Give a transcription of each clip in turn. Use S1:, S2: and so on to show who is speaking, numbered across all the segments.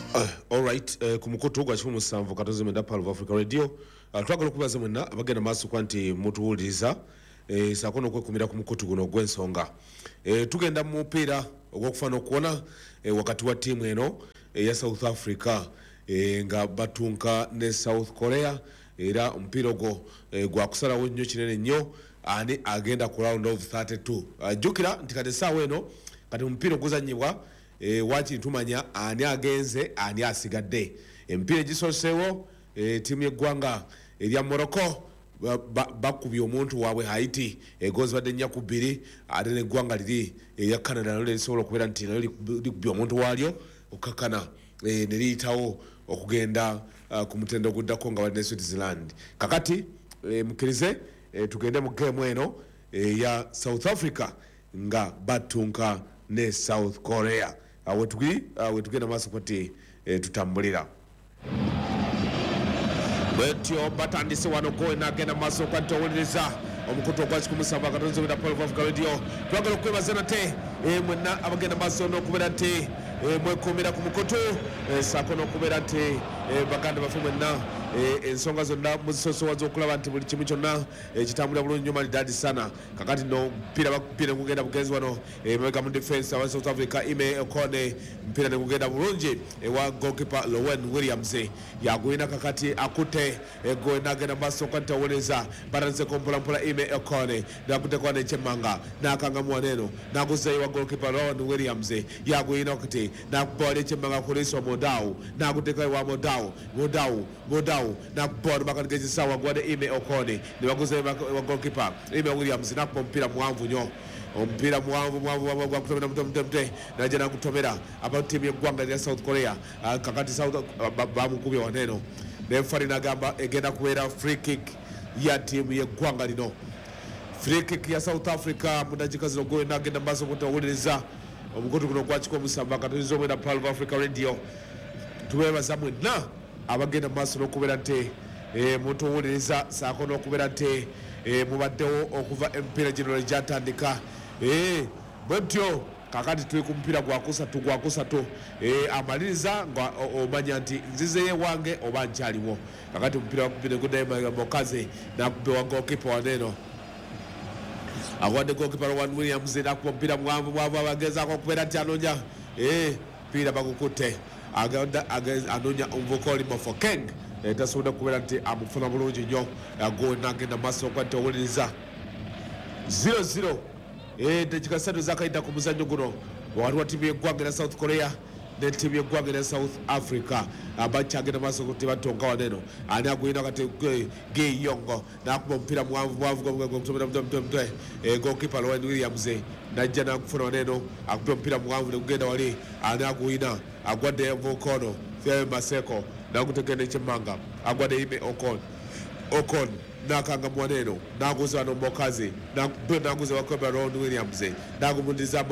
S1: All right, ku mukutu gwa kifumu musanvu katoze menda Pulse of Africa Radio. Twagala okubaza mwenna abagenda maaso kwanti mutuwuliriza sakono kwekumira ku mukutu guno gw'ensonga. Tugenda mu mupiira ogw'okufana okuwona wakati wa tiimu eno ya South Africa nga batunka ne South Korea era omupiira ogwo gwakusalawo nnyo kinene nnyo ani agenda ku round of 32. Jukira nti kati essaawa eno kati omupiira oguzannyibwa wakiri tumanya ani agenze ani asigadde. Empiira egisoseewo tiimu y'eggwanga erya Morocco bakubye omuntu waabwe Haiti egozi badde 4-2 ate n'eggwanga liri erya Canada nalyo lisobola okubeera nti nalyo likubye omuntu waalyo okukakana ne liyitawo okugenda ku mutendo oguddako nga bali ne Switzerland. Kakati mukkirize tugende mu geemu eno ya South Africa nga batunka ne South Korea. Wetugenda maaso kwati tutambulira bwetyo batandise wano go nagenda maaso kwati owuliriza omukutu ogwa kikumusamba akatonzo bida Pulse of Africa Radio. Twagala okwebaza nate mwenna abagenda maaso n'okubeera nti mwekuumira ku mukutu saako n'okubeera nti baganda baffe mwenna ensonga zonna muzisosowa z'okulaba nti buli kimu kyonna kitambulira bulungi nnyo malidadi sana. Kakati no mpira negugenda bugenzi wano emabega mu defense wa South Africa Ime Okone mpira negugenda bulungi ewa goalkeeper Lowen Williams yagwina kakati akute ego nagenda maaso kwati awoleza baranze kompolampola Ime Okone nakute kwane Chemanga nakanga mwaneno naguzeyo wa goalkeeper Lowen Williams yagwina wakati nakubole Chemanga kuliso Modau nakuteka wa Modau nakubole makanigeji sawa gwade Ime Okone ni waguzeyo wa goalkeeper Ime Williams nakupo mpira muwanvu nyo ompira muwanvu gwa kutomera mute naje nakutomera aba timu y'eggwanga lya South Korea kakati South bamukubye waneno refari nagamba egenda kubeera free kick ya timu y'eggwanga lino. Free kick ya South Africa mudakika zino gwe nagenda maaso kutawuliriza omukutu guno gwakiko omusamba katolizo mwena Pulse of Africa Radio. Tubebaza mwenna abagenda maaso n'okubeera nti mutuwuliriza saako n'okubeera nti mubaddewo okuva empiira gino legyatandika bwetyo kakati tuli ku mupiira gwakusatu amaliriza nga omanya nti nzizeyo wange oba nkyaliwo. Kakati omupiira wakubire gudayo mukazi nakubbe wa goalkeeper waneno agwadde goalkeeper Rowan Williams nakuba omupiira muwanvu abagezaako okubeera nti anonya mupiira bagukutte anonya omuvubuka oli Mofokeng tasobola kubeera nti amufuna bulungi nnyo go nagenda maaso okwati owuliriza 0-0 dakika 3 zakayita ku muzannyo guno wali wa tiimu y'eggwanga lya South Korea ne tiimu y'eggwanga lya South Africa bakyagenda maaso kuti batonka waneno ani agwina kati Giyongo nakuba omupiira muwanvu mutwe goalkeeper Lowen Williams najja nakufuna waneno akuba omupiira muwanvu negugenda wali ani agwina agwadde Vukono Maseko nagutekene Chemanga agwadde Ime Okon nakanga mwaneno naguze wano Mokazi naguze wakweba Rowan Williams nagumundiza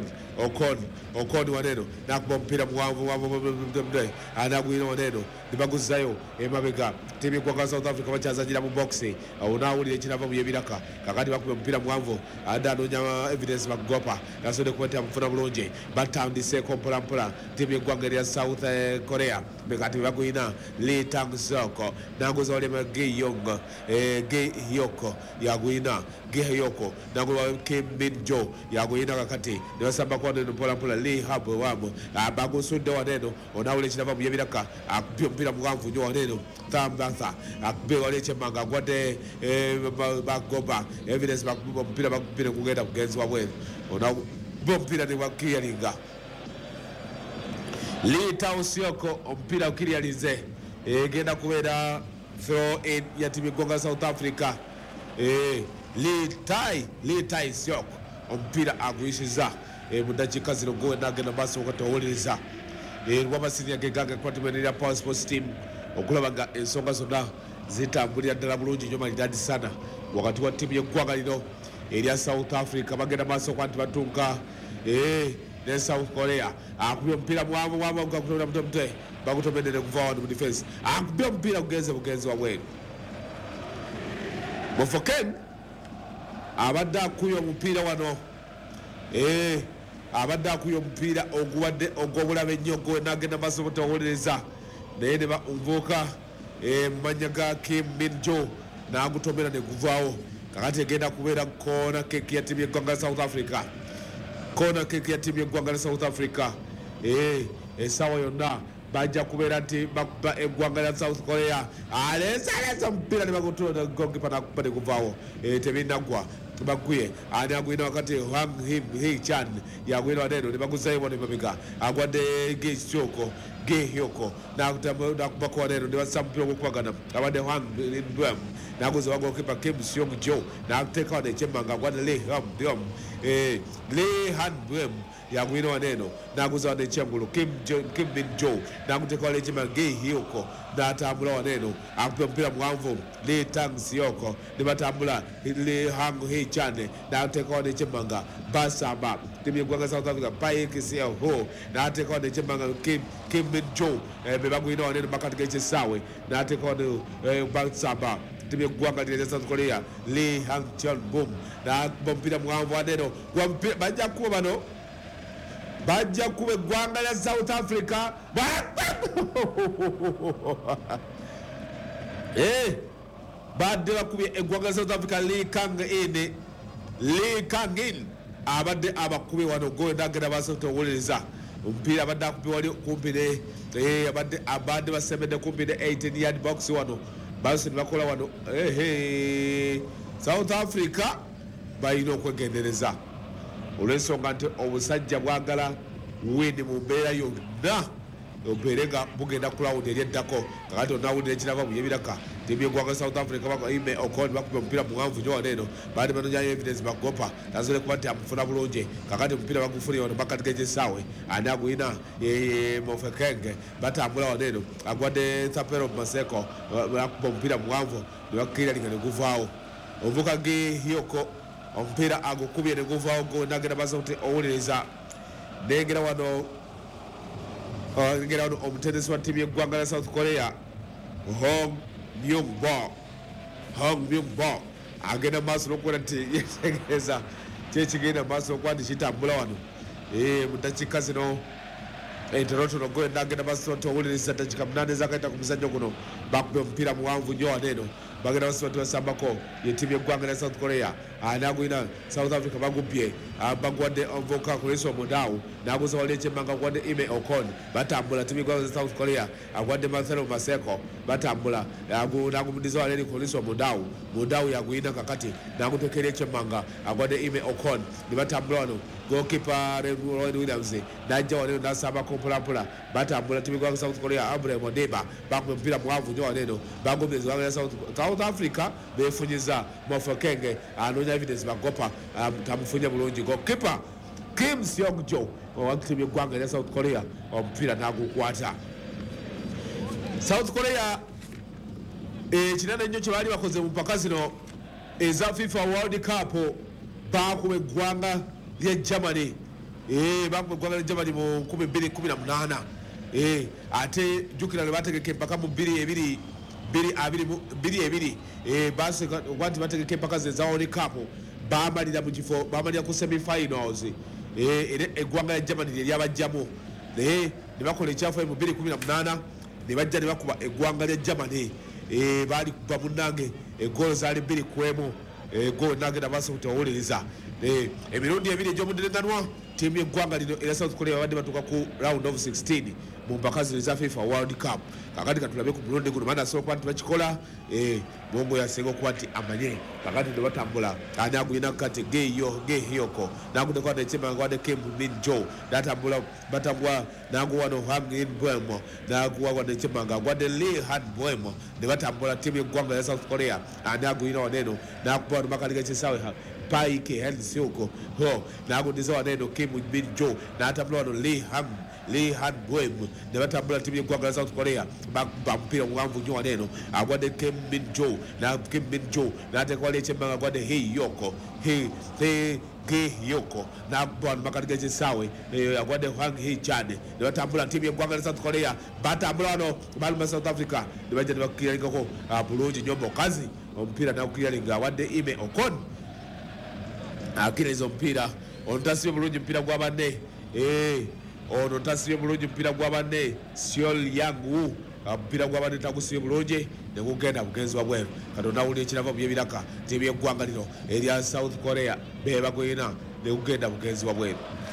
S1: Okon waneno nakuba omupiira muwanvu anagwina waneno nibaguzayo emabega tiimu y'eggwanga South Africa bakyazanyira mu box awunaawulira ekirava mu yebiraka kakati bakuba omupiira muwanvu ade anonya evidence bakugopa nasobodde kubata mufuna bulungi batandiseeko mpolampola tiimu y'eggwanga erya South Korea kati bagwina Lee Tang-sok naguza walema Giyoko yagwina Gihayoko naguba Kim Min-jo yagwina kakati nibasamba kwaneno mpolampola Lee Habwam bagusudde waneno onaawulira ekirava mu yebiraka akubye omupiira muwanvu nnyo waneno Thambasa akubye wali Chemanga agwadde bagoba evidence bakuba omupiira bakubire kugenda mugenzi wabweru onakuba omupiira nebakiriyalinga Lee Tausioko omupiira ukiriyalinze egenda kubeera throw in ya timu y'eggwanga South Africa. Lee Tai Sioko omupiira aguyisiza mu dakika zino gwe nagenda maaso okati owuliriza lw'amasiniya geganga kwatimenera Power Sports Team okulaba nga ensonga zonna zitambulira ddala bulungi nnyo malidadi sana wakati wa tiimu y'eggwanga lino erya South Africa bagenda maaso kwanti batunka ne South Korea akubye omupiira muwanvu gakutomera mutwe bagutomedere kuva wano mu defense akubye omupiira bugenzi wabweru Mofokeng abadde akubye omupiira wano abadde akuya omupiira oguwadde ogw'obulabe ennyo gwe n'agenda maaso butawuliriza naye ne bavuuka mu mannya ga Kim Min-jo n'agutomera ne guvaawo kakati egenda kubeera koona keki ya ttiimu y'eggwanga la South Africa koona keki ya ttiimu y'eggwanga la South Africa essaawa yonna bajja kubeera nti bakuba eggwanga lya South Korea aleesaleesa omupiira ne bagutula gokipa nakuba ne guvaawo tebinaggwa baguye ani agwina wakati Hwang Hee Chan yagwina waneno ne baguzayo ne babika agwadde Ge Hyoko nakubako waneno ne bassa omupiira gw'okubagana abadde Hwang Bum naguza wa gokipa Kim Seong Jo nateeka wano ekyemmanga agwadde Lee Han Bum yagwina waneno naguza wano ekyengulu Kim Min-jo nakuteeka wano ekyemmanga Ge Hyoko n'atambula waneno akupa omupiira muwanvu Lee Tang-seok ne batambula Lee Hwang Hee Chan n'ateeka wano ekyemmanga basamba ttiimu y'eggwanga South Africa Paik Seo-ho n'ateeka wano ekyemmanga Kim Min-jo be bagwina waneno makati g'ekisaawe n'ateeka wano basamba ttiimu y'eggwanga lya South Korea Lee Hang-cheon-bum n'akuba omupiira muwanvu waneno bajja kuba bano bajja kuba eggwanga lya South Africa badde bakubye eggwanga lya South Africa Lee Kang-in abadde abakubye wano gwe nagenda basotowuliriza omupiira abadde akubye wali kumpi ne abadde basembedde kumpi ne 18 yard box wano basi ne bakola wano South Africa balina okwegendereza olw'ensonga nti obusajja bwagala wini mu mbeera yonna obeere nga bugenda kulawundi eryeddako kakati onawulira ekirava mu yebiraka ttiimu y'eggwanga South Africa ime Okon bakuba omupiira muwanvu nnyo waneeno baali banonyayo evidence bagopa nasobole kuba nti amufuna bulungi kakati omupiira bagufunire wano bakati g'ekisaawe ani aguyina Mofokeng batambula waneeno agwadde Thapelo Maseko bakuba omupiira muwanvu ne bakiralinga ne guvaawo omuvuka Ge Hyoko omupiira agukubye ne guvaawo gwe nagenda baza nti owuliriza nengera wano omutendesi wa ttiimu y'eggwanga lya South Korea Hong Myung-bo agenda maaso n'okubeera nti yetegereza kyekigenda maaso okuba nti kitambula wano mu ddakiika zino entonotono gwe nagenda maaso nti owuliriza ddakiika 8 ezakayita ku muzannyo guno bakubye omupiira muwanvu nnyo waneeno bagenda basiba nti basambako yettiimu y'eggwanga lya South Korea nagwina South Africa bagubye bagwadde omuvubuka Kuliso Mudau naguza wali ekyemmanga agwadde Ime Okon batambula ttiimu y'eggwanga lya South Korea agwadde Marcelo Maseko batambula nagumudiza wali eri Kuliso Mudau yagwina kakati nagutekera ekyemmanga agwadde Ime Okon ne batambula wano gokipa Rowan Williams najja wano nasambako mpolampola batambula ttiimu y'eggwanga South Korea Abraham Odeba bakuba omupiira muwanvu nnyo waneeno bagumya eggwanga lya South Africa befunyiza Mofokeng anoonya evidence bagopa tamufunye bulungi gokipa Kim Seong-jo owa ttiimu y'eggwanga lya South Korea omupiira nagukwata South Korea ekinene ennyo kye baali bakoze mu mpaka zino eza FIFA World Cup bakuba eggwanga lya Germany bakuba eggwanga lya Germany mu 2018 ate jjukira lwe bategeka empaka mu 2-2 nti bategeka empaka ze za World Cup bamalira mu kifo bamalira ku semi-finals era eggwanga lya Germany lye lyabajjamu ne bakola ekyafayo mu 2018 ne bajja ne bakuba eggwanga lya Germany baali kuba munnange egoolo zaali 2-1 egoolo nagenda maaso kutawuliriza emirundi ebiri egy'omudirenganwa ttiimu y'eggwanga lino era South Korea babadde batuuka ku round of 16 mu mpaka zino eza FIFA World Cup kakati katulabe ku mulundi guno baana asobola okuba nti bakikola bongo yasenga okuba nti amanye kakati ne batambula ani agulina kati Ge Hyoko nagudeko wano ekyemmanga wadde Kim Min-jo batambula naguwa wano Hwang In-bum naguwa wano ekyemmanga agwadde Lee Han-bum ne batambula ttiimu y'eggwanga ya South Korea ani agulina waneeno nakuba wano makati g'ekisaawe Paik Seo-ho nagudiza waneeno Kim Min-jo natambula wano Lee Han-bum ne batambula ttiimu y'eggwanga lya South Korea bamupiira muwanvu nnyo waneeno agwadde Kim Min-jo n'ateeka wali ekyemmanga agwadde Ge Hyoko nakuba wano makati g'ekisaawe agwadde Hwang Hee Chan ne batambula ttiimu y'eggwanga lya South Korea batambula wano baluma South Africa ne bajja ne bakiralingako bulungi nnyo mukazi omupiira nakukiralinga awadde Ime Okon akiraiza omupiira ono tasibye bulungi omupiira gwa banne ono tasibye bulungi mupiira gwa banne Seol Yang mupiira gwa banne tagusibye bulungi negugenda bugenzi wabweru kati onawulira ekirava mu byebiraka tebyeggwanga lino erya South Korea bebagwina negugenda bugenzi wabweru